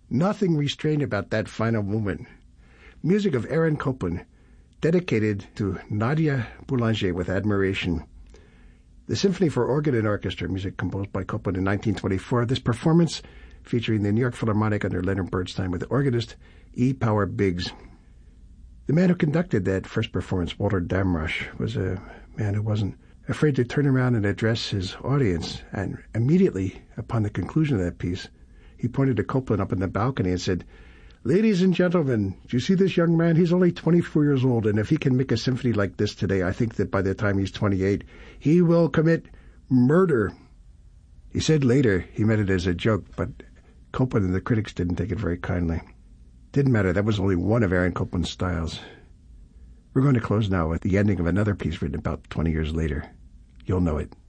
Nothing restrained about that final movement. Music of Aaron Copland, dedicated to Nadia Boulanger with admiration. The Symphony for Organ and Orchestra, music composed by Copland in 1924. This performance, featuring the New York Philharmonic under Leonard Bernstein with organist E. Power Biggs. The man who conducted that first performance, Walter Damrosch, was a man who wasn't afraid to turn around and address his audience. And immediately upon the conclusion of that piece, he pointed to Copland up in the balcony and said, "Ladies and gentlemen, do you see this young man? He's only 24 years old, and if he can make a symphony like this today, I think that by the time he's 28, he will commit murder." He said later he meant it as a joke, but Copland and the critics didn't take it very kindly. Didn't matter, that was only one of Aaron Copland's styles. We're going to close now with the ending of another piece written about 20 years later. You'll know it.